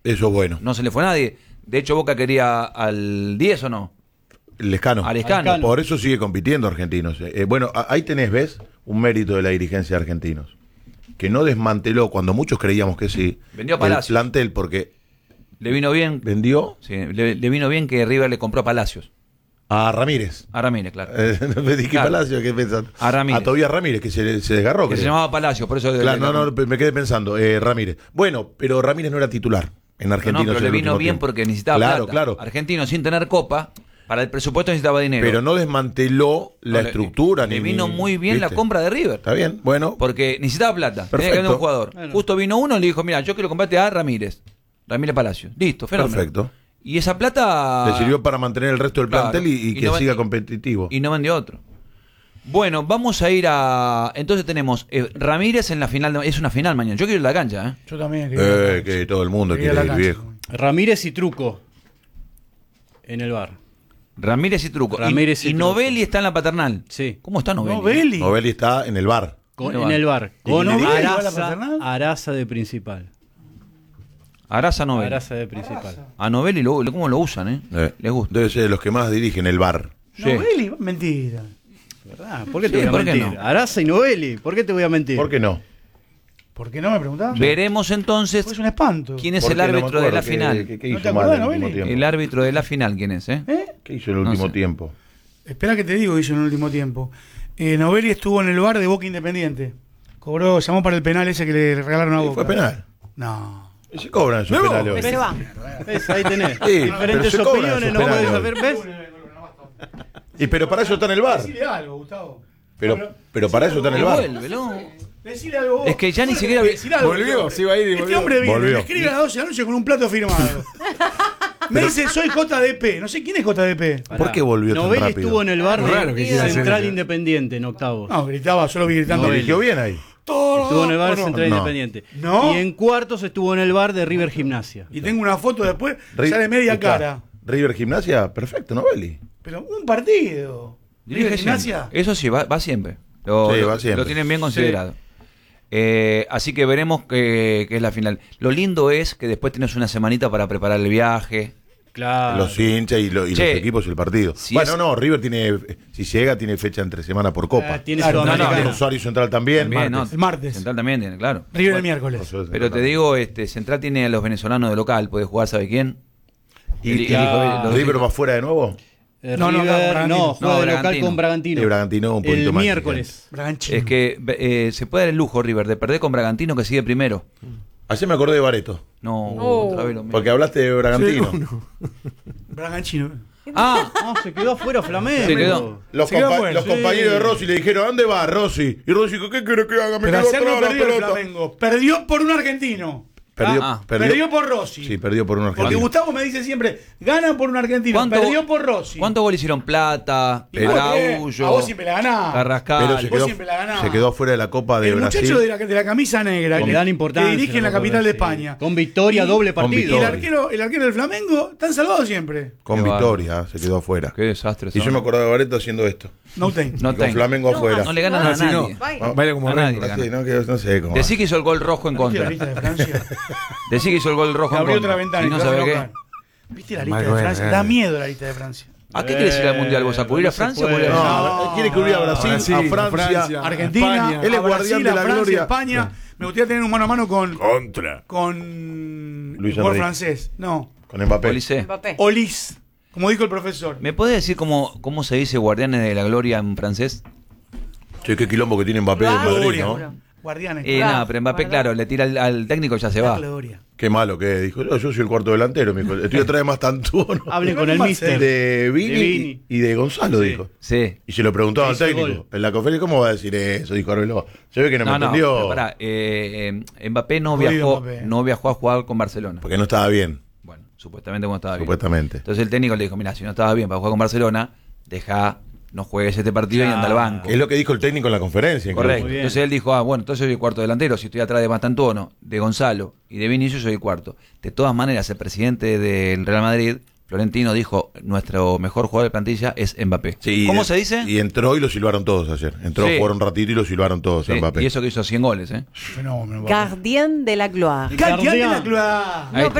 Eso es bueno. No se le fue nadie. De hecho, Boca quería al 10 o no. Lescano. A Lescano. Por eso sigue compitiendo Argentinos. Bueno, ahí tenés, ¿ves? Un mérito de la dirigencia de Argentinos. Que no desmanteló, cuando muchos creíamos que sí, Vendió a el Palacios. plantel, porque Le vino bien. vendió Sí, le vino bien que River le compró a Palacios. a Ramírez. A Ramírez, claro. No me dije Claro. Palacios, ¿qué pensás? A Ramírez. A Tobías Ramírez, que se desgarró. Que se creo. llamaba Palacios, por eso... Claro, no, me quedé pensando. Ramírez. Bueno, pero Ramírez no era titular en Argentinos. pero en le el vino último bien tiempo. porque necesitaba Claro, plata. claro. Argentino sin tener copa, para el presupuesto necesitaba dinero. Pero no desmanteló la estructura. Le vino muy bien la compra de River. Está bien, bueno. Porque necesitaba plata. Tenía que Perfecto. vender un jugador. Bueno. Justo vino uno y le dijo, mira, yo quiero comprarte a Ramírez Palacios. Listo, fenómeno. Perfecto. Y esa plata... Le sirvió para mantener el resto del Claro. plantel y que no siga ven- competitivo. Y no vendió otro. Bueno, vamos a ir a... Entonces tenemos Ramírez en la final. Es una final mañana. Yo quiero ir a la cancha, ¿eh? Yo también. quería- Que todo el mundo quería quiere la ir, cancha. viejo. Ramírez y Truco en el bar. Ramírez y Truco. Ramírez y y Truco. Novelli está en la paternal. Sí. ¿Cómo está Novelli? Novelli. Novelli está en el bar. En el bar. Con ¿Novelli igual a Araza, Paternal? Araza de principal. Araza Novelli. Araza de principal. A Novelli, ¿cómo lo usan, Les gusta. Debe ser de los que más dirigen el bar. Sí. Novelli, mentira. ¿Verdad? ¿Por qué te Sí, voy a ¿por qué mentir? no? Araza y Novelli. ¿Por qué te voy a mentir? ¿Por qué no? ¿Por qué no me preguntabas? Veremos entonces Pues es un espanto. quién es ¿Por el qué? No me árbitro de la acuerdo. final. ¿Qué ¿No hizo te mal acordás, en el último Novelli? tiempo? El árbitro de la final, ¿quién es, ¿Qué hizo en el No último sé. tiempo? Espera que te digo, hizo en el último tiempo. Novelli estuvo en el bar de Boca Independiente. Llamó para el penal ese que le regalaron a ¿Y Boca. fue penal? No. Y se cobran esos No, penales hoy. Pero va. ¿Ves? Ahí tenés. Sí, pero Diferentes se cobran opiniones, esos no podés penales saber. ¿Ves? Pero para eso está en el bar. Decile algo, Gustavo. Pero para eso está en el bar. Vuélvelo. Decile algo vos. Es que ya ni siquiera... Decile algo. Volvió, se iba a ir y Este volvió. hombre viene, Volvió. me escribe a las 12 de la noche con un plato firmado. Me dice, soy JDP. No sé quién es JDP. ¿Por qué volvió tan Novelli rápido? estuvo en el bar Raro que de quiera hacer Central eso. Independiente en octavos. No, gritaba, solo vi gritando. Novelli. Dirigió bien ahí. Estuvo en el bar de no. Central No. Independiente. No. Y en cuartos estuvo en el bar de River Gimnasia. Y tengo una foto después, sale media Está. cara. River Gimnasia, perfecto, Novelli. Pero un partido. Dirige ¿River Gimnasia? siempre. Eso sí, va siempre. Sí, va siempre. Lo tienen bien considerado. Así que veremos qué es la final. Lo lindo es que después tienes una semanita para preparar el viaje. Claro. Los hinchas y los Che, equipos y el partido. si Bueno, es- no, River tiene, si llega, tiene fecha entre semana por Copa. Tiene Claro, Sudamericana. Rosario Central también. También, martes. El martes. Central también tiene, claro. River el miércoles. Rosario Pero Central te digo, Central tiene a los venezolanos de local, puede jugar, ¿sabe quién? ¿Y El hijo claro. de- ¿River va fuera de nuevo? No, no, River, Bragantino. no, juega No, de local Bragantino. con Bragantino. El Bragantino un poquito El más miércoles. Bragantino. Es que se puede dar el lujo, River, de perder con Bragantino, que sigue primero. Ayer me acordé de Bareto, No, otra vez lo mismo. porque hablaste de Bragantino. Bragantino. Ah, No, se quedó afuera Flamengo. Se quedó. Los, Se quedó fuera, los sí. compañeros de Rossi le dijeron, ¿a dónde va Rossi? Y Rossi dijo, ¿qué quiere que haga? Me Pero quedó ayer no atrás la perdió el pelota. Flamengo. Perdió por un argentino. Perdió Por Rossi. Sí, perdió por un Porque argentino. Gustavo me dice siempre, gana por un argentino. ¿Cuánto- Perdió por Rossi. ¿cuántos goles hicieron? Plata, Y vos, Araújo, a vos siempre la ganás. Carrascal. Pero Vos siempre la ganabas. se quedó afuera de la Copa de El Brasil. muchacho de la camisa negra Le que, dan importancia. que dirige en la Copa capital de Brasil. España. Con victoria, Y- doble con Y partido. victoria. el arquero del Flamengo están salvados siempre. Con Qué victoria, se quedó afuera. Qué desastre. Y yo me acordaba de Bareto haciendo esto. No tengo. No Y con tengo. Flamengo afuera. No le ganan a Así no. nadie. Vaya. Baila como A nadie Rengo. le Sí, no, que no sé cómo. Decí que hizo el gol rojo en ¿Viste contra. la lista de Francia? Decí que hizo el gol rojo Te en abrió contra. otra ventana Si y no te vas a sabe qué. enojar. ¿Viste la lista Más de buena, Francia? grande. Da miedo la lista de Francia. ¿A qué querés ir al Mundial vos? ¿A cubrir a No se Francia o puede. cubrir a No, quiere cubrir a Brasil, Brasil, a Francia. Argentina, España. Él es a guardián Brasil, de a la Francia, gloria. España. Me gustaría tener un mano a mano con Contra. el Luis jugador Enrique. francés. No, Con Mbappé. Olise? Mbappé. Olis, como dijo el profesor. ¿Me podés decir cómo se dice guardianes de la gloria en francés? Che, qué quilombo que tiene Mbappé en Claro. Madrid, Gloria. ¿no? Guardianes. Claro, No, pero Mbappé, guarda. claro, le tira al técnico y ya se La va. gloria. Qué malo que es. Dijo, yo soy el cuarto delantero, me dijo. Estoy atrás de Mastantuono. Hablen con el mister. De Vini, De Vini. y de Gonzalo, Sí. dijo. Sí. Y se lo preguntaba al Hizo el técnico. gol. En la conferencia, ¿cómo va a decir eso? Dijo Arbeloa. Se ve que no me entendió. pero pará, Mbappé no Jodido viajó, Mbappé. no viajó a jugar con Barcelona. Porque no estaba bien, Bueno, supuestamente cuando estaba bien. supuestamente. Entonces el técnico le dijo, mira, si no estaba bien para jugar con Barcelona, deja, no juegues este partido y anda al banco. Es lo que dijo el técnico en la conferencia. incluso. Correcto. Muy bien. Entonces él dijo, bueno, entonces soy el cuarto delantero. Si estoy atrás de Mastantuono, de Gonzalo y de Vinicius, soy el cuarto. De todas maneras, el presidente del Real Madrid, Florentino, dijo, nuestro mejor jugador de plantilla es Mbappé. Sí, ¿Cómo se dice? Y entró y lo silbaron todos ayer. Entró, Sí. jugaron un ratito y lo silbaron todos Sí, a Mbappé. y eso que hizo 100 goles, ¿eh? Fenómeno. Gardien de la gloire. Guardián de la Guardián. gloria. Ahí